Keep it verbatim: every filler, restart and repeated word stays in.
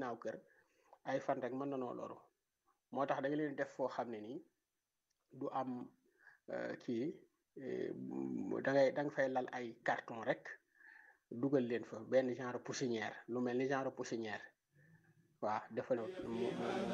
ginnaaw kër ay fan rek mën na noo loru moo tax da nga leen def foo xam ne nii du am kii da ngay da nga fay lal ay carton rek dugal leen fa benn genre poussinière lu mel ni genre poussinière waaw defal mu mu